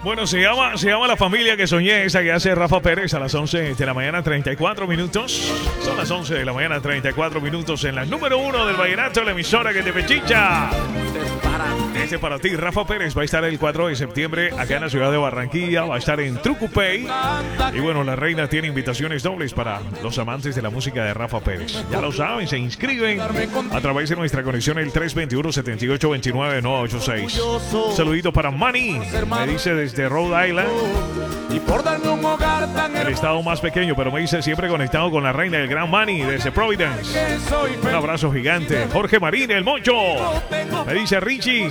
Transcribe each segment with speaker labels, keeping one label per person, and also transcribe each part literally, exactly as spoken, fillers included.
Speaker 1: Bueno, se llama, se llama La Familia que Soñé, esa que hace Rafa Pérez a las once de la mañana, treinta y cuatro minutos. Son las once de la mañana, treinta y cuatro minutos en la número uno del vallenato, la emisora que te pechicha. Este para ti, Rafa Pérez va a estar el cuatro de septiembre acá en la ciudad de Barranquilla, va a estar en Trucupey. Y bueno, la reina tiene invitaciones dobles para los amantes de la música de Rafa Pérez. Ya lo saben, se inscriben a través de nuestra conexión el tres dos uno, siete ocho dos nueve, nueve ocho seis. Saludito para Manny, me dice desde Rhode Island. El estado más pequeño, pero me dice siempre conectado con la reina, el gran Manny desde Providence. Un abrazo gigante. Jorge Marín, el Mocho, me dice Richie.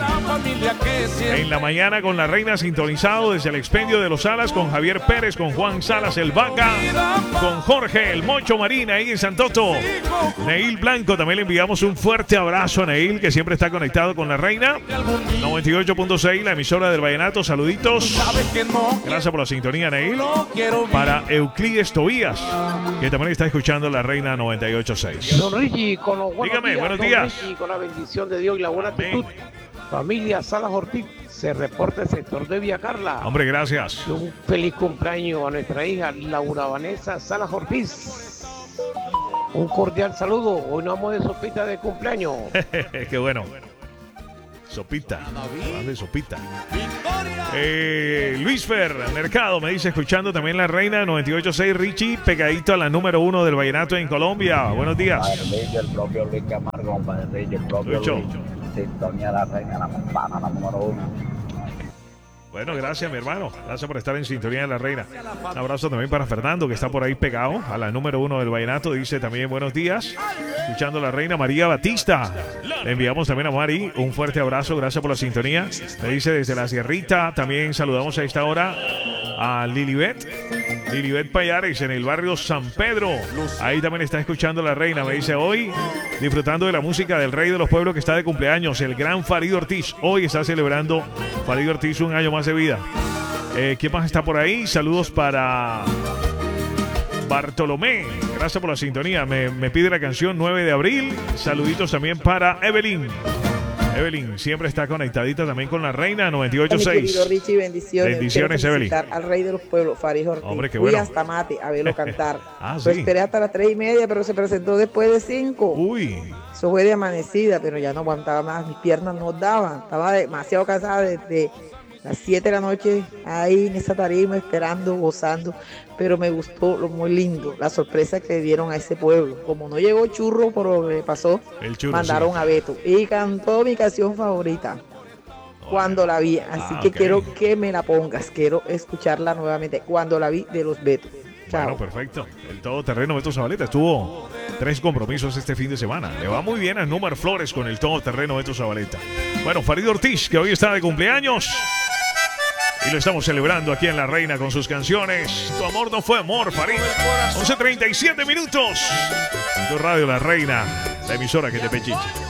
Speaker 1: En la mañana con la reina, sintonizado desde el expendio de los Salas con Javier Pérez, con Juan Salas el Vaca, con Jorge el Mocho Marín ahí en Santoto. Neil Blanco, también le enviamos un fuerte abrazo a Neil, que siempre está conectado con la reina. noventa y ocho punto seis, la emisora del vallenato. Saluditos. Gracias por la sintonía, Neil. Para Euclides Tobías, que también está escuchando la reina noventa y ocho punto seis.
Speaker 2: Don Richie, con los buenos
Speaker 1: Dígame,
Speaker 2: días,
Speaker 1: buenos
Speaker 2: don
Speaker 1: días.
Speaker 2: Richie, con la bendición de Dios y la buena actitud. Familia Salas Ortiz, se reporta el sector de Villa Carla.
Speaker 1: Hombre, gracias.
Speaker 2: Un feliz cumpleaños a nuestra hija Laura Vanessa Salas Ortiz. Un cordial saludo. Hoy no vamos de sopita de cumpleaños.
Speaker 1: Qué bueno. Sopita. De sopita. Eh, Luis Fer Mercado me dice, escuchando también la reina noventa y ocho punto seis, Richie, pegadito a la número uno del vallenato en Colombia. Buenos días.
Speaker 3: El propio Luis Camargo, compadre, el propio
Speaker 1: Lucho.
Speaker 3: Luis. Sintonía la reina, la campana, la número uno.
Speaker 1: Bueno, gracias, mi hermano. Gracias por estar en sintonía de la reina. Un abrazo también para Fernando, que está por ahí pegado a la número uno del vallenato. Dice también buenos días. Escuchando la reina María Batista. Le enviamos también a Mari un fuerte abrazo. Gracias por la sintonía. Me dice desde la Sierrita. También saludamos a esta hora a Lilibet. Lilibet Payares en el barrio San Pedro. Ahí también está escuchando la reina. Me dice hoy disfrutando de la música del rey de los pueblos que está de cumpleaños, el gran Farid Ortiz. Hoy está celebrando Farid Ortiz un año más de vida. Eh, ¿Quién más está por ahí? Saludos para Bartolomé. Gracias por la sintonía. Me, me pide la canción nueve de abril. Saluditos también para Evelyn. Evelyn siempre está conectadita también con la reina noventa y ocho punto seis.
Speaker 4: Mi querido Richie, bendiciones.
Speaker 1: Bendiciones,
Speaker 4: Quiero
Speaker 1: Evelyn.
Speaker 4: felicitar al rey de los pueblos, Farid Ortiz.
Speaker 1: Hombre, qué
Speaker 4: Fui
Speaker 1: bueno.
Speaker 4: hasta Mate a verlo cantar.
Speaker 1: Ah,
Speaker 4: Lo
Speaker 1: sí.
Speaker 4: esperé hasta las tres y media, pero se presentó después de cinco.
Speaker 1: Uy.
Speaker 4: Eso fue de amanecida, pero ya no aguantaba más. Mis piernas no daban. Estaba demasiado cansada desde las siete de la noche ahí en esa tarima esperando, gozando. Pero me gustó lo muy lindo, la sorpresa que le dieron a ese pueblo. Como no llegó Churro, pero le pasó,
Speaker 1: El Churro,
Speaker 4: mandaron
Speaker 1: sí.
Speaker 4: a Beto. Y cantó mi canción favorita cuando la vi. Así
Speaker 1: Ah,
Speaker 4: que
Speaker 1: ok.
Speaker 4: quiero que me la pongas. Quiero escucharla nuevamente. Cuando la vi de los Betos. Chao.
Speaker 1: Bueno, perfecto. El todoterreno Beto Zabaleta estuvo tres compromisos este fin de semana. Le va muy bien a Número Flores con el todoterreno Beto Zabaleta. Bueno, Farid Ortiz, que hoy está de cumpleaños. Y lo estamos celebrando aquí en La Reina con sus canciones. Tu amor no fue amor, Farid. once treinta y siete minutos. Tu radio La Reina, la emisora que te pechicha.